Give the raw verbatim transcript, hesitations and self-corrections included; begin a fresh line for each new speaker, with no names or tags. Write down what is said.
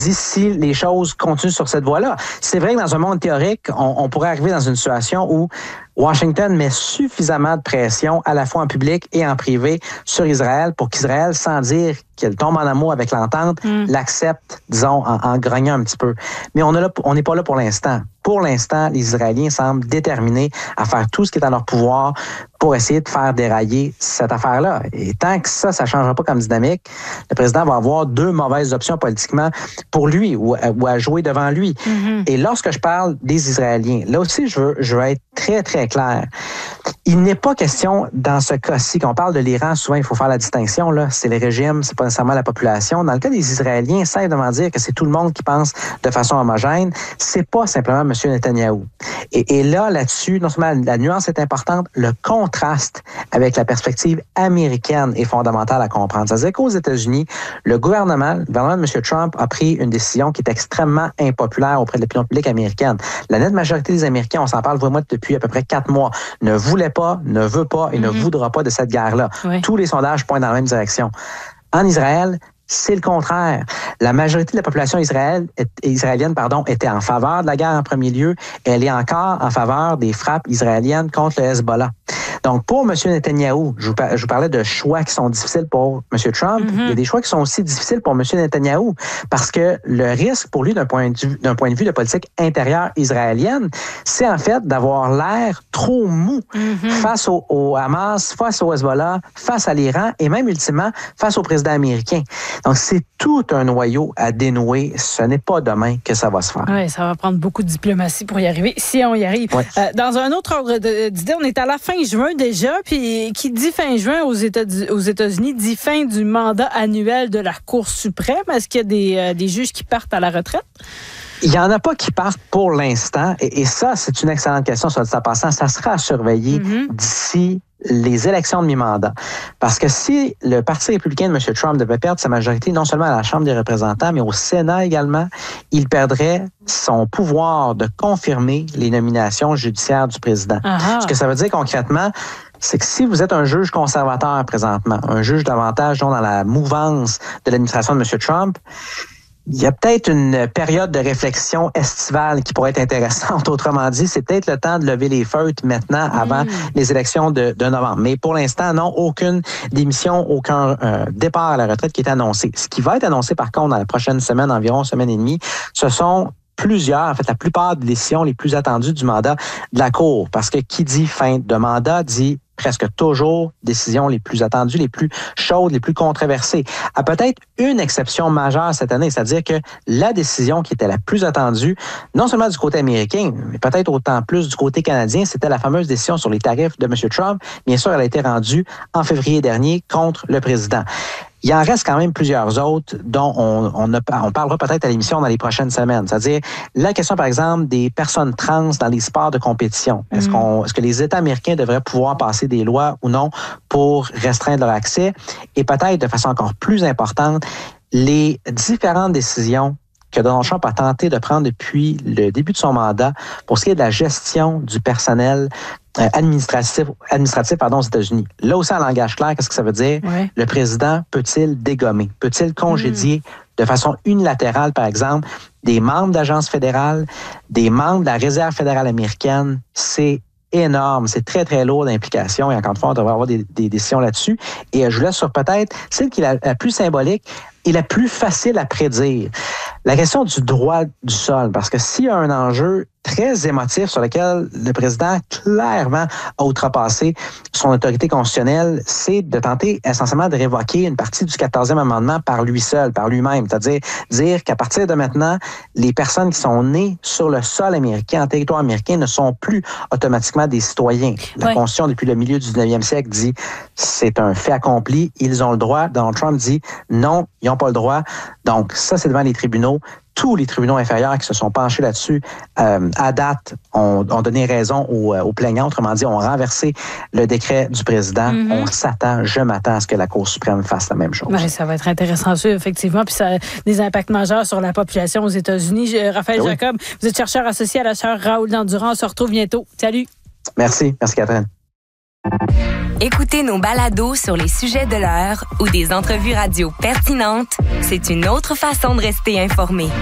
si les choses continuent sur cette voie-là. C'est vrai que dans un monde théorique, on, on pourrait arriver dans une situation où Washington met suffisamment de pression, à la fois en public et en privé, sur Israël pour qu'Israël, sans dire qu'elle tombe en amour avec l'entente, mm. l'accepte, disons, en, en grognant un petit peu. Mais on n'est pas là pour l'instant. Pour l'instant, les Israéliens semblent déterminés à faire tout ce qui est en leur pouvoir pour essayer de faire dérailler cette affaire-là. Et tant que ça, ça ne changera pas comme dynamique, le président va avoir deux mauvaises options politiquement pour lui ou, ou à jouer devant lui. Mm-hmm. Et lorsque je parle des Israéliens, là aussi, je veux, je veux être très, très clair. Il n'est pas question, dans ce cas-ci, quand on parle de l'Iran, souvent, il faut faire la distinction, là, c'est le régime, c'est pas nécessairement la population. Dans le cas des Israéliens, simplement dire que c'est tout le monde qui pense de façon homogène, c'est pas simplement M. Netanyahou. Et, et là, là-dessus, non seulement la nuance est importante, le contraste avec la perspective américaine est fondamental à comprendre. C'est-à-dire qu'aux États-Unis, le gouvernement, le gouvernement de M. Trump a pris une décision qui est extrêmement impopulaire auprès de l'opinion publique américaine. La nette majorité des Américains, on s'en parle vraiment depuis à peu près quatre mois, ne voulait pas, ne veut pas et mm-hmm. ne voudra pas de cette guerre-là. Oui. Tous les sondages pointent dans la même direction. En Israël, c'est le contraire. La majorité de la population israélienne, israélienne pardon, était en faveur de la guerre en premier lieu. Elle est encore en faveur des frappes israéliennes contre le Hezbollah. Donc, pour M. Netanyahou, je vous, par, je vous parlais de choix qui sont difficiles pour M. Trump. Mm-hmm. Il y a des choix qui sont aussi difficiles pour M. Netanyahou parce que le risque pour lui, d'un point de vue, d'un point de vue de politique intérieure israélienne, c'est en fait d'avoir l'air trop mou mm-hmm. face au, au Hamas, face au Hezbollah, face à l'Iran et même ultimement face au président américain. Donc, c'est tout un noyau à dénouer. Ce n'est pas demain que ça va se faire.
Oui, ça va prendre beaucoup de diplomatie pour y arriver, si on y arrive. Ouais. Euh, dans un autre ordre d'idée, on est à la fin juin déjà, puis qui dit fin juin aux, États, aux États-Unis dit fin du mandat annuel de la Cour suprême. Est-ce qu'il y a des, euh, des juges qui partent à la retraite?
Il n'y en a pas qui partent pour l'instant. Et, et ça, c'est une excellente question, soit dit en passant. Ça sera à surveiller mm-hmm. d'ici les élections de mi-mandat. Parce que si le Parti républicain de M. Trump devait perdre sa majorité, non seulement à la Chambre des représentants, mais au Sénat également, il perdrait son pouvoir de confirmer les nominations judiciaires du président. Uh-huh. Ce que ça veut dire concrètement, c'est que si vous êtes un juge conservateur présentement, un juge davantage dans la mouvance de l'administration de M. Trump, il y a peut-être une période de réflexion estivale qui pourrait être intéressante. Autrement dit, c'est peut-être le temps de lever les feutres maintenant avant mmh. les élections de, de novembre. Mais pour l'instant, non, aucune démission, aucun euh, départ à la retraite qui est annoncé. Ce qui va être annoncé, par contre, dans la prochaine semaine, environ semaine et demie, ce sont plusieurs, en fait, la plupart des décisions les plus attendues du mandat de la Cour. Parce que qui dit fin de mandat dit presque toujours décisions les plus attendues, les plus chaudes, les plus controversées. À peut-être une exception majeure cette année, c'est-à-dire que la décision qui était la plus attendue, non seulement du côté américain, mais peut-être autant plus du côté canadien, c'était la fameuse décision sur les tarifs de M. Trump. Bien sûr, elle a été rendue en février dernier contre le président. Il en reste quand même plusieurs autres dont on, on, a, on parlera peut-être à l'émission dans les prochaines semaines. C'est-à-dire la question, par exemple, des personnes trans dans les sports de compétition. Est-ce, mmh. qu'on, est-ce que les États américains devraient pouvoir passer des lois ou non pour restreindre leur accès? Et peut-être de façon encore plus importante, les différentes décisions que Donald Trump a tenté de prendre depuis le début de son mandat pour ce qui est de la gestion du personnel euh, administratif, administratif pardon, aux États-Unis. Là aussi, en langage clair, qu'est-ce que ça veut dire? Ouais. Le président peut-il dégommer? Peut-il congédier mmh. de façon unilatérale, par exemple, des membres d'agences fédérales, des membres de la Réserve fédérale américaine? C'est énorme, c'est très, très lourd d'implications et encore une fois, on devrait avoir des, des décisions là-dessus. Et je vous laisse sur peut-être celle qui est la, la plus symbolique et la plus facile à prédire. La question du droit du sol, parce que s'il y a un enjeu très émotif sur lequel le président clairement a outrepassé son autorité constitutionnelle, c'est de tenter essentiellement de révoquer une partie du quatorzième amendement par lui seul, par lui-même. C'est-à-dire dire qu'à partir de maintenant, les personnes qui sont nées sur le sol américain, en territoire américain, ne sont plus automatiquement des citoyens. La oui. Constitution, depuis le milieu du dix-neuvième siècle, dit c'est un fait accompli, ils ont le droit. Donald Trump dit non, ils n'ont pas le droit. Donc, ça, c'est devant les tribunaux. Tous les tribunaux inférieurs qui se sont penchés là-dessus, euh, à date, ont, ont donné raison aux, aux plaignants. Autrement dit, ont renversé le décret du président. Mm-hmm. On s'attend, je m'attends à ce que la Cour suprême fasse la même chose.
Oui, ça va être intéressant, sûr, effectivement. Puis ça a des impacts majeurs sur la population aux États-Unis. Raphaël oui. Jacob, vous êtes chercheur associé à la chaire Raoul Dandurand. On se retrouve bientôt. Salut.
Merci. Merci, Catherine.
Écouter nos balados sur les sujets de l'heure ou des entrevues radio pertinentes, c'est une autre façon de rester informé.